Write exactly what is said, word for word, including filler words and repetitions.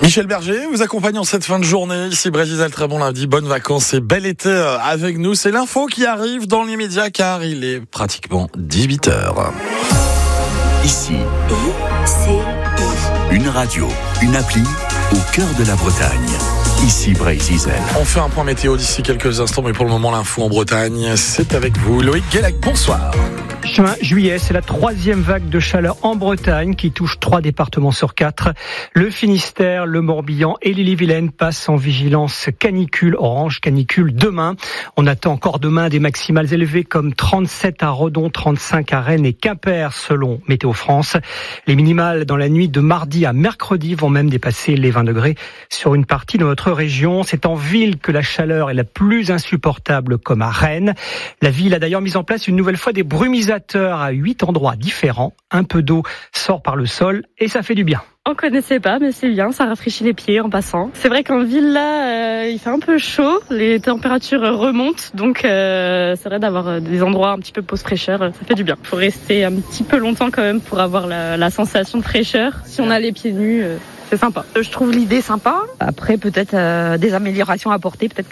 Michel Berger vous accompagne en cette fin de journée. Ici Brésil, très bon lundi, bonnes vacances et bel été avec nous. C'est l'info qui arrive dans l'immédiat car il est pratiquement dix-huit heures. Ici, I C I. Une radio, une appli au cœur de la Bretagne. Ici Brésil. On fait un point météo d'ici quelques instants, mais pour le moment l'info en Bretagne, c'est avec vous. Loïc Guélac, bonsoir. Juin, juillet, c'est la troisième vague de chaleur en Bretagne qui touche trois départements sur quatre. Le Finistère, le Morbihan et l'Ille-et-Vilaine passent en vigilance canicule, orange canicule demain. On attend encore demain des maximales élevées comme trente-sept à Redon, trente-cinq à Rennes et Quimper selon Météo France. Les minimales dans la nuit de mardi à mercredi vont même dépasser les vingt degrés sur une partie de notre région. C'est en ville que la chaleur est la plus insupportable comme à Rennes. La ville a d'ailleurs mis en place une nouvelle fois des brumisateurs à huit endroits différents. Un peu d'eau sort par le sol et ça fait du bien. On connaissait pas, mais c'est bien, ça rafraîchit les pieds en passant. C'est vrai qu'en ville, là, euh, il fait un peu chaud, les températures remontent, donc euh, c'est vrai d'avoir des endroits un petit peu pause fraîcheur, ça fait du bien. Faut rester un petit peu longtemps quand même pour avoir la, la sensation de fraîcheur. Si on a les pieds nus, euh, c'est sympa. Je trouve l'idée sympa. Après, peut-être euh, des améliorations à apporter, peut-être